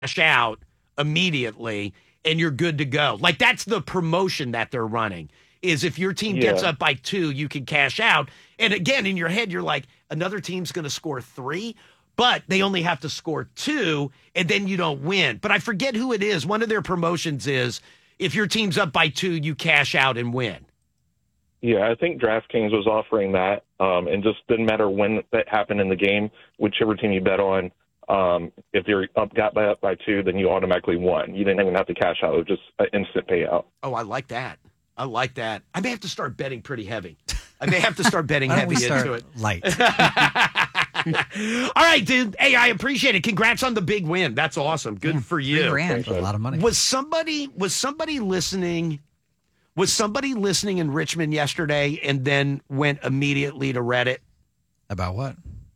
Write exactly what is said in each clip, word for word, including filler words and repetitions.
cash out immediately and you're good to go. Like that's the promotion that they're running. Is if your team gets Yeah. up by two, you can cash out. And again, in your head, you're like, another team's going to score three, but they only have to score two, and then you don't win. But I forget who it is. One of their promotions is if your team's up by two, you cash out and win. Yeah, I think DraftKings was offering that, um, and just didn't matter when that happened in the game, whichever team you bet on. Um, if you're up, got by up by two, then you automatically won. You didn't even have to cash out; it was just an instant payout. Oh, I like that. I like that. I may have to start betting pretty heavy. I may have to start betting Why don't we heavy start into it. light? All right, dude. Hey, I appreciate it. Congrats on the big win. That's awesome. Good Yeah, for three you. grand. A lot of money. Was somebody was somebody listening? Was somebody listening in Richmond yesterday and then went immediately to Reddit? About what?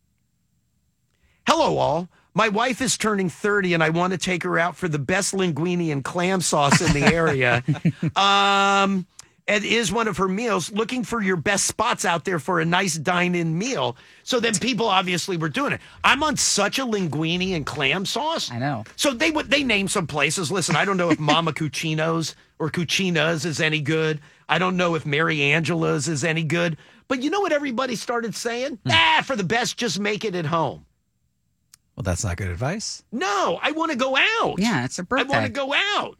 Hello, all. My wife is turning thirty, and I want to take her out for the best linguine and clam sauce in the area. um, it is one of her meals. Looking for your best spots out there for a nice dine-in meal. So then people obviously were doing it. I'm on such a linguine and clam sauce. I know. So they would they name some places. Listen, I don't know if Mama Cucino's or Cucina's is any good. I don't know if Mary Angela's is any good. But you know what everybody started saying? Ah, for the best, just make it at home. Well, that's not good advice. No, I want to go out. Yeah, it's a I birthday. want to go out.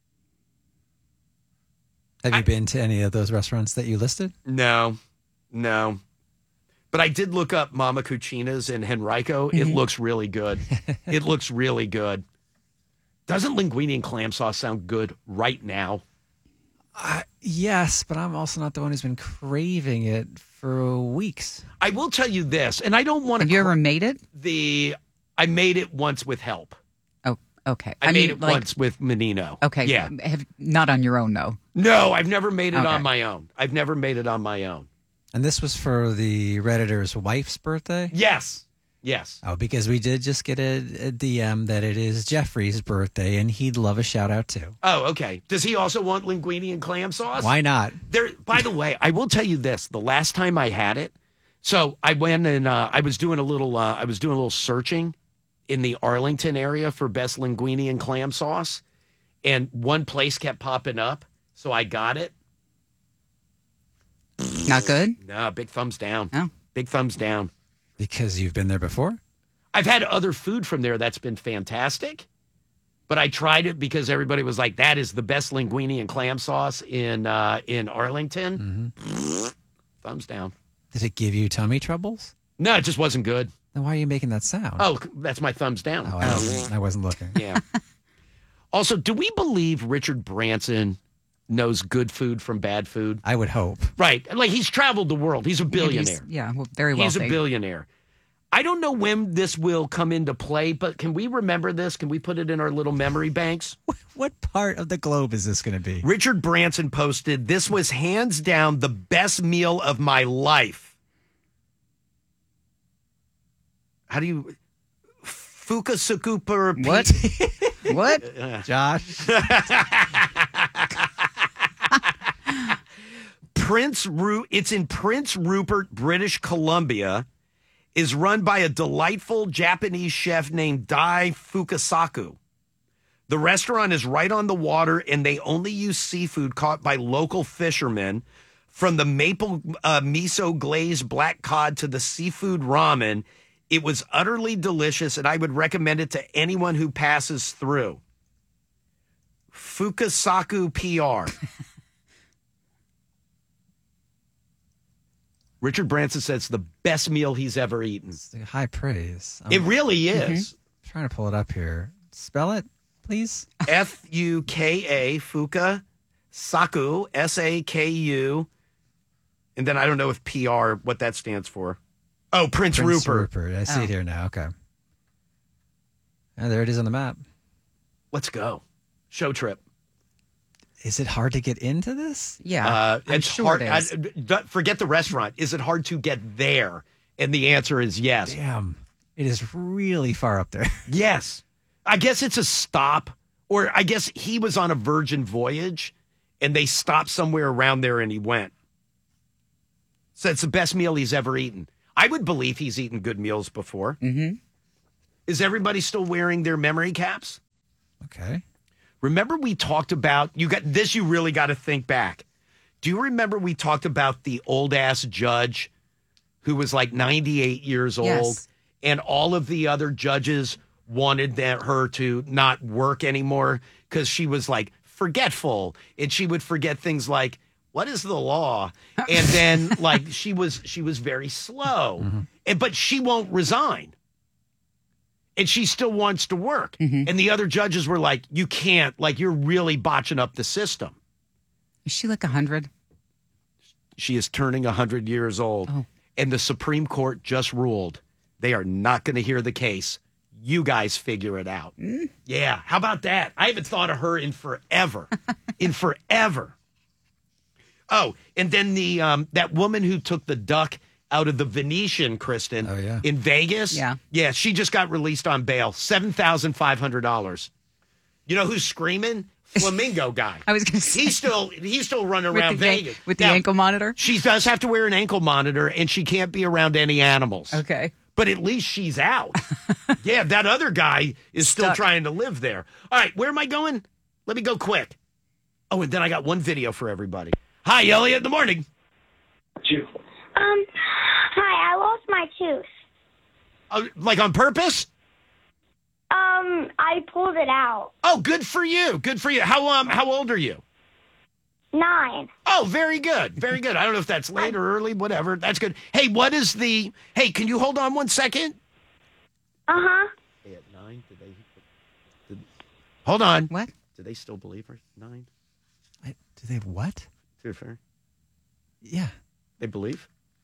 Have you I- been to any of those restaurants that you listed? No, no. But I did look up Mama Cucina's in Henrico. It looks really good. It looks really good. Doesn't linguine and clam sauce sound good right now? Uh, yes, but I'm also not the one who's been craving it for weeks. I will tell you this, and I don't want to. Have you ever made it? the? I made it once with help. Oh, okay. I, made mean, it like, once with Menino. Okay. Yeah. Have, not on your own, though. No, I've never made it Okay. on my own. I've never made it on my own. And this was for the Redditor's wife's birthday? Yes. Yes. Oh, because we did just get a, a D M that it is Jeffrey's birthday, and he'd love a shout out too. Oh, okay. Does he also want linguine and clam sauce? Why not? There. By the way, I will tell you this: the last time I had it, so I went and uh, I was doing a little, uh, I was doing a little searching in the Arlington area for best linguine and clam sauce, and one place kept popping up, so I got it. Not good? No, big thumbs down. Oh. Big thumbs down. Because you've been there before? I've had other food from there that's been fantastic, but I tried it because everybody was like, "That is the best linguine and clam sauce in uh, in Arlington." Mm-hmm. Thumbs down. Did it give you tummy troubles? No, it just wasn't good. Then why are you making that sound? Oh, that's my thumbs down. Oh, I, wasn't, I wasn't looking. Yeah. Also, do we believe Richard Branson knows good food from bad food? I would hope. Right. Like he's traveled the world. He's a billionaire. He's- yeah, well, very He's wealthy. a billionaire. I don't know when this will come into play, but can we remember this? Can we put it in our little memory banks? What part of the globe is this going to be? Richard Branson posted, "This was hands down the best meal of my life." How do you... Fukasukuper... What? What? Josh? Prince Ru- It's in Prince Rupert, British Columbia. Is run by a delightful Japanese chef named Dai Fukasaku. The restaurant is right on the water, and they only use seafood caught by local fishermen. From the maple uh, miso glazed black cod to the seafood ramen, it was utterly delicious, and I would recommend it to anyone who passes through. Fukasaku P R. Richard Branson says it's the best meal he's ever eaten. It's high praise. I'm It really is. trying to pull it up here. Spell it, please. F U K A, Fuka, Saku, S A K U. And then I don't know if P R, what that stands for. Oh, Prince, Prince Rupert. Rupert. I see Oh. it here now. Okay. And there it is on the map. Let's go. Show trip. Is it hard to get into this? Yeah, Uh, I'm it's sure hard. it is. I- d- forget the restaurant. Is it hard to get there? And the answer is yes. Damn. It is really far up there. Yes. I guess it's a stop, or I guess he was on a Virgin voyage and they stopped somewhere around there and he went. So it's the best meal he's ever eaten. I would believe he's eaten good meals before. Mm-hmm. Is everybody still wearing their memory caps? Okay. Remember we talked about, you got this, you really got to think back. Do you remember we talked about the old ass judge who was like ninety-eight years old Yes. and all of the other judges wanted that her to not work anymore because she was like forgetful and she would forget things like, what is the law? And then like she was she was very slow. Mm-hmm. And but she won't resign. And she still wants to work. Mm-hmm. And the other judges were like, you can't, like you're really botching up the system. Is she like a hundred? She is turning one hundred years old. Oh. And the Supreme Court just ruled they are not going to hear the case. You guys figure it out. Mm. Yeah. How about that? I haven't thought of her in forever. in forever. Oh, and then the um, that woman who took the duck out of the Venetian, Kristen, Oh, yeah. in Vegas. Yeah. Yeah, she just got released on bail. seven thousand five hundred dollars. You know who's screaming? Flamingo guy. I was going to say. He's still he's still running with around the, Vegas. with the Now, ankle monitor? she does have to wear an ankle monitor, and she can't be around any animals. Okay. But at least she's out. Yeah, that other guy is still Stuck. trying to live there. All right, where am I going? Let me go quick. Oh, and then I got one video for everybody. Hi, Elliot. In the morning. Um, hi, I lost my tooth. Oh, like on purpose? Um, I pulled it out. Oh, good for you. Good for you. How um how old are you? Nine. Oh, very good. Very good. I don't know if that's late or early, whatever. That's good. Hey, what is the Hey, can you hold on one second? Uh-huh. Hey, at nine, did they did, Hold on. What? Do they still believe her? Nine? I, do they have what? Too fair. Yeah. They believe?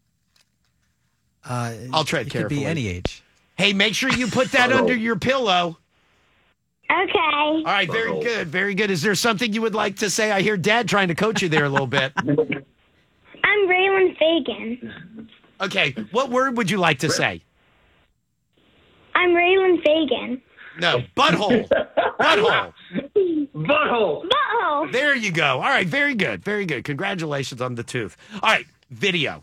Uh, I'll tread it could carefully. be any age. Hey, make sure you put that under your pillow. Okay. All right, very good, very good. Is there something you would like to say? I hear Dad trying to coach you there a little bit. I'm Raylan Fagan. Okay, what word would you like to say? I'm Raylan Fagan. No, butthole. Butthole. Butthole. Butthole. There you go. All right, very good, very good. Congratulations on the tooth. All right, video.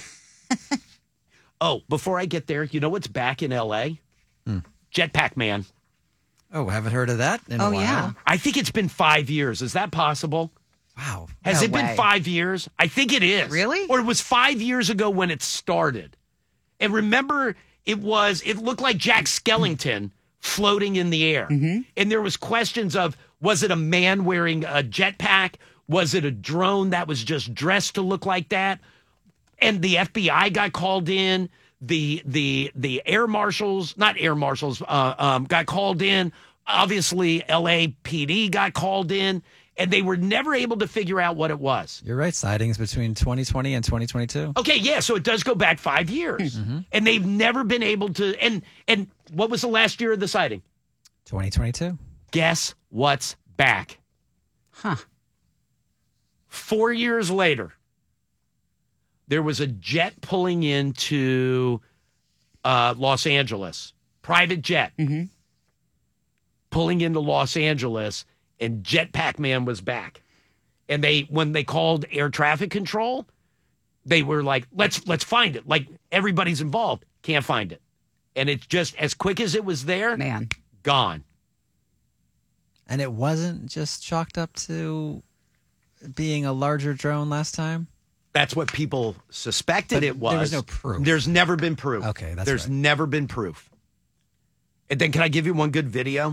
Oh, before I get there, you know what's back in L A? Hmm. Jetpack Man. Oh, haven't heard of that in Oh, a while. yeah. I think it's been five years. Is that possible? Wow. Has No it been way. five years? I think it is. Really? Or it was five years ago when it started. And remember, it was, it looked like Jack Skellington floating in the air. Mm-hmm. And there was questions of, was it a man wearing a jetpack? Was it a drone that was just dressed to look like that? And the F B I got called in. The the the air marshals, not air marshals, uh, um, got called in. Obviously, L A P D got called in, and they were never able to figure out what it was. You're right. Sightings between twenty twenty and twenty twenty-two. Okay, yeah, so it does go back five years, and they've never been able to. And and what was the last year of the sighting? twenty twenty-two. Guess what's back? Huh. Four years later, there was a jet pulling into uh, Los Angeles, private jet, Mm-hmm. pulling into Los Angeles, and Jetpack Man was back. And they, when they called air traffic control, they were like, "Let's let's find it." Like everybody's involved, can't find it, and it's just as quick as it was there, Man. gone. And it wasn't just chalked up to being a larger drone last time? That's what people suspected But it was. there was no proof. There's never been proof. Okay, that's There's right. never been proof. And then can I give you one good video?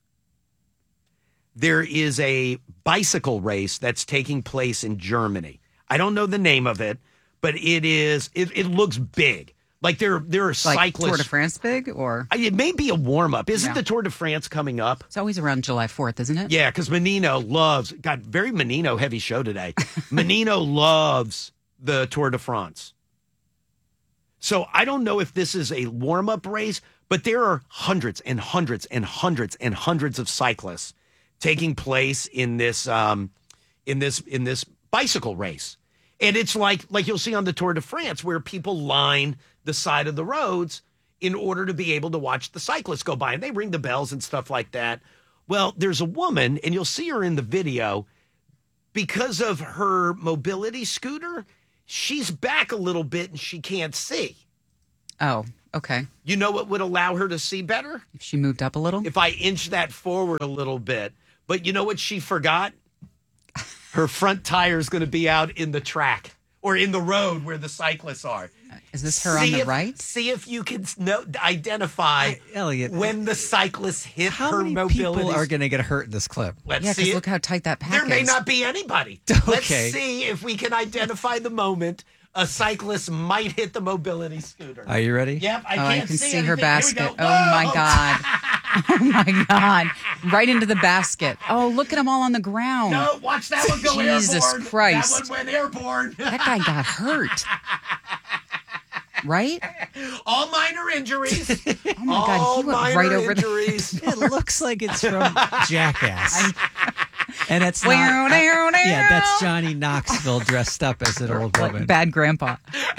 There is a bicycle race that's taking place in Germany. I don't know the name of it, but it is it, it looks big. Like there there are Like cyclists. Tour de France big, or I- It may be a warm up. Isn't Yeah. the Tour de France coming up? it's always around July fourth, isn't it? Yeah, because Menino loves, got very Menino heavy show today. Menino loves the Tour de France. So I don't know if this is a warm up race, but there are hundreds and hundreds and hundreds and hundreds of cyclists taking place in this um, in this in this bicycle race. And it's like like you'll see on the Tour de France where people line the side of the roads in order to be able to watch the cyclists go by, and they ring the bells and stuff like that. Well, there's a woman, and you'll see her in the video, because of her mobility scooter, she's back a little bit and she can't see. Oh, Okay. You know what would allow her to see better? If she moved up a little? If I inch that forward a little bit. But you know what she forgot? Her front tire is going to be out in the track or in the road where the cyclists are. Is this her see on the if, right? See if you can know, identify I, Elliot, when the cyclists hit how her many mobility. people are going to get hurt in this clip? Let's Yeah, see. because It. look how tight that pack There may is. not be anybody. Okay. Let's see if we can identify the moment a cyclist might hit the mobility scooter. Are you ready? Yep, I Oh, can't I can see, see her anything. basket. Here Oh, we go. my Whoa! God. Oh, my God. Right into the basket. Oh, look at them all on the ground. No, watch that one go Jesus airborne. Christ. That one went airborne. That guy got hurt. Right? All minor injuries. Oh, my All God. He went minor right over the... injuries. It looks like it's from Jackass. And it's not. Wow, I- wow, wow. yeah, that's Johnny Knoxville dressed up as an old woman. Like bad grandpa.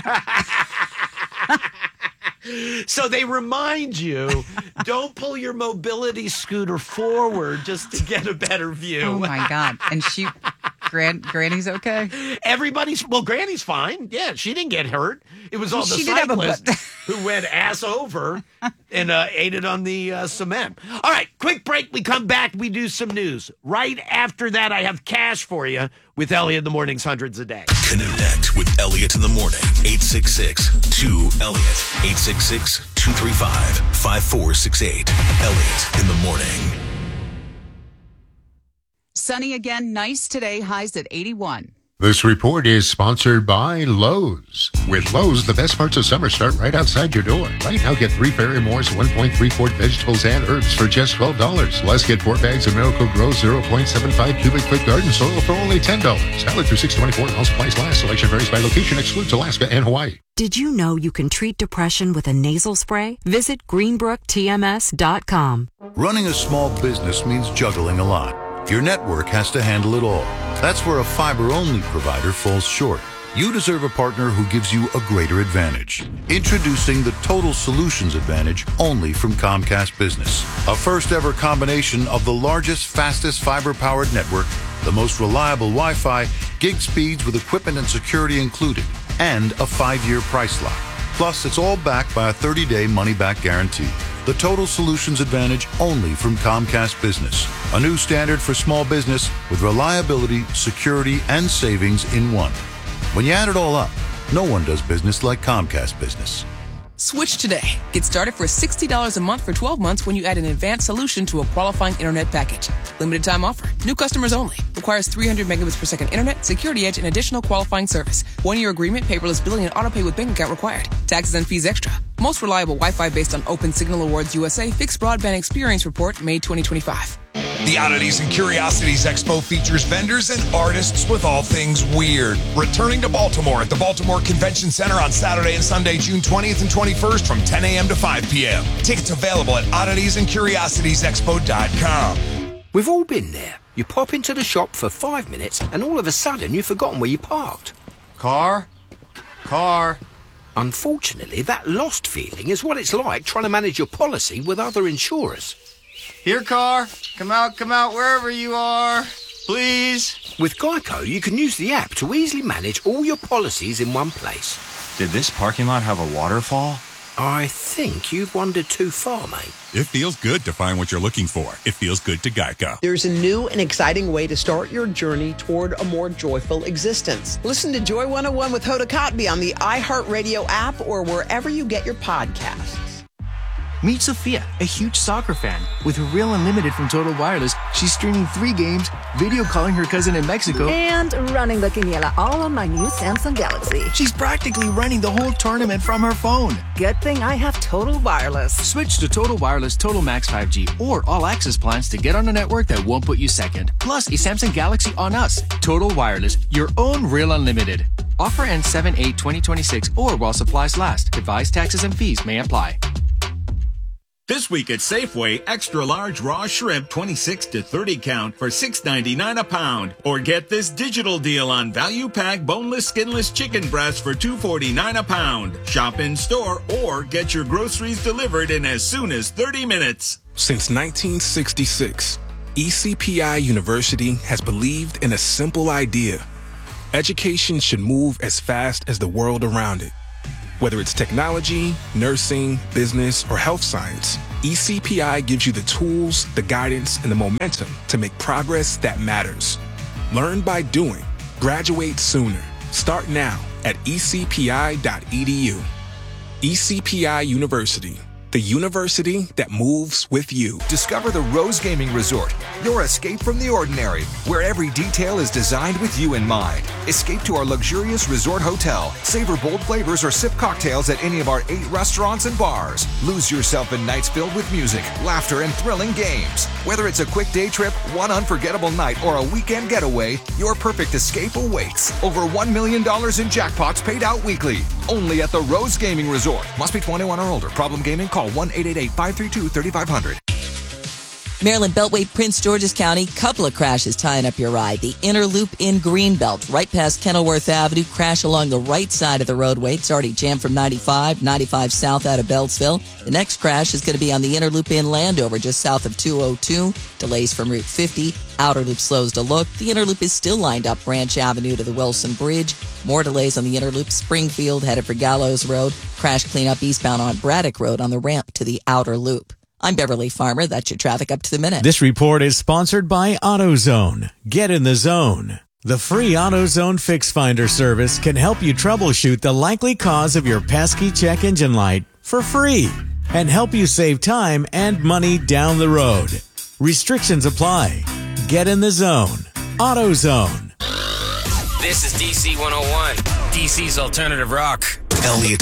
So they remind you, don't pull your mobility scooter forward just to get a better view. Oh, my God. And she... Gran, Granny's okay? Everybody's, well, Granny's fine. Yeah, she didn't get hurt. It was all the She did have a butt. cyclists who went ass over and uh, ate it on the uh, cement. All right, quick break. We come back. We do some news. Right after that, I have cash for you with Elliot in the Mornings, hundreds a day. Connect with Elliot in the morning. eight six six, two, Elliot. eight six six, two three five, five four six eight. Elliot in the morning. Sunny again, nice today, highs at eighty-one. This report is sponsored by Lowe's. With Lowe's, the best parts of summer start right outside your door. Right now, get three Ferry-Moore's one point three quart vegetables and herbs for just twelve dollars. Plus, get four bags of Miracle Grow zero point seven five cubic foot garden soil for only ten dollars. Valid through six twenty-four. All supplies last. Selection varies by location. Excludes Alaska and Hawaii. Did you know you can treat depression with a nasal spray? Visit greenbrook T M S dot com. Running a small business means juggling a lot. Your network has to handle it all. That's where a fiber-only provider falls short. You deserve a partner who gives you a greater advantage. Introducing the Total Solutions Advantage only from Comcast Business. A first-ever combination of the largest, fastest fiber-powered network, the most reliable Wi-Fi, gig speeds with equipment and security included, and a five-year price lock. Plus, it's all backed by a thirty-day money-back guarantee. The Total Solutions Advantage only from Comcast Business. A new standard for small business with reliability, security, and savings in one. When you add it all up, no one does business like Comcast Business. Switch today. Get started for sixty dollars a month for twelve months when you add an advanced solution to a qualifying internet package. Limited time offer. New customers only. Requires three hundred megabits per second internet, security edge, and additional qualifying service. One-year agreement, paperless billing, and autopay with bank account required. Taxes and fees extra. Most reliable Wi-Fi based on Open Signal Awards U S A Fixed Broadband Experience Report, May twenty twenty-five. The Oddities and Curiosities Expo features vendors and artists with all things weird. Returning to Baltimore at the Baltimore Convention Center on Saturday and Sunday, June twentieth and twenty-first from ten a.m. to five p.m. Tickets available at oddities and curiosities expo dot com. We've all been there. You pop into the shop for five minutes and all of a sudden you've forgotten where you parked. Car? Car? Unfortunately, that lost feeling is what it's like trying to manage your policy with other insurers. Here, car. Come out, come out, wherever you are. Please. With Geico, you can use the app to easily manage all your policies in one place. Did this parking lot have a waterfall? I think you've wandered too far, mate. It feels good to find what you're looking for. It feels good to Geico. There's a new and exciting way to start your journey toward a more joyful existence. Listen to Joy one oh one with Hoda Kotb on the iHeartRadio app or wherever you get your podcasts. Meet Sophia, a huge soccer fan. With Real Unlimited from Total Wireless, she's streaming three games, video calling her cousin in Mexico, and running the quiniela all on my new Samsung Galaxy. She's practically running the whole tournament from her phone. Good thing I have Total Wireless. Switch to Total Wireless Total Max five G or All Access plans to get on a network that won't put you second. Plus, a Samsung Galaxy on us. Total Wireless, your own Real Unlimited. Offer ends seven eight twenty twenty-six or while supplies last. Device taxes and fees may apply. This week at Safeway, extra large raw shrimp twenty-six to thirty count for six ninety-nine a pound. Or get this digital deal on value pack boneless skinless chicken breasts for two forty-nine a pound. Shop in store or get your groceries delivered in as soon as thirty minutes. Since nineteen sixty-six, E C P I University has believed in a simple idea. Education should move as fast as the world around it. Whether it's technology, nursing, business, or health science, E C P I gives you the tools, the guidance, and the momentum to make progress that matters. Learn by doing. Graduate sooner. Start now at e c p i dot e d u. E C P I University, the university that moves with you. Discover the Rose Gaming Resort, your escape from the ordinary, where every detail is designed with you in mind. Escape to our luxurious resort hotel, savor bold flavors or sip cocktails at any of our eight restaurants and bars. Lose yourself in nights filled with music, laughter, and thrilling games. Whether it's a quick day trip, one unforgettable night, or a weekend getaway, your perfect escape awaits. Over one million dollars in jackpots paid out weekly. Only at the Rose Gaming Resort. Must be twenty-one or older. Problem gaming? Call one eight eight eight, five three two, three five zero zero. Maryland Beltway, Prince George's County, couple of crashes tying up your ride. The inner loop in Greenbelt, right past Kenilworth Avenue, crash along the right side of the roadway. It's already jammed from ninety-five, ninety-five south out of Beltsville. The next crash is going to be on the inner loop in Landover, just south of two oh two. Delays from Route fifty. Outer loop slows to look. The inner loop is still lined up Branch Avenue to the Wilson Bridge. More delays on the inner loop, Springfield, headed for Gallows Road. Crash cleanup eastbound on Braddock Road on the ramp to the outer loop. I'm Beverly Farmer. That's your traffic up to the minute. This report is sponsored by AutoZone. Get in the zone. The free AutoZone Fix Finder service can help you troubleshoot the likely cause of your pesky check engine light for free and help you save time and money down the road. Restrictions apply. Get in the zone. AutoZone. This is D C one oh one, D C's alternative rock. Elliot